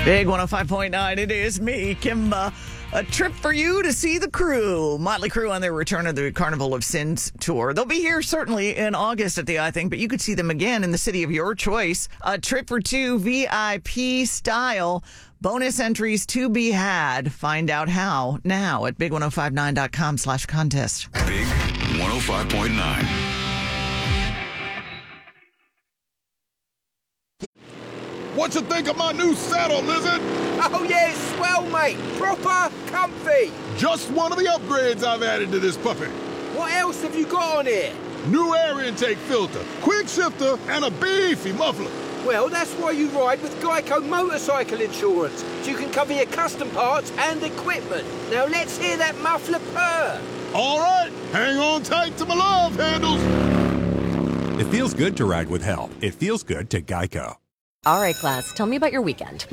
Big 105.9, it is me, Kimba. A trip for you to see the Crew. Motley Crue on their return of the Carnival of Sins tour. They'll be here certainly in August at the I Think, but you could see them again in the city of your choice. A trip for two, VIP style. Bonus entries to be had. Find out how now at big1059.com/contest. Big 105.9. What you think of my new saddle, Lizard? Oh yeah, it's swell, mate. Proper comfy. Just one of the upgrades I've added to this puppy. What else have you got on here? New air intake filter, quick shifter, and a beefy muffler. Well, that's why you ride with Geico Motorcycle Insurance, so you can cover your custom parts and equipment. Now let's hear that muffler purr. All right, hang on tight to my love handles. It feels good to ride with help. It feels good to Geico. All right, class, tell me about your weekend.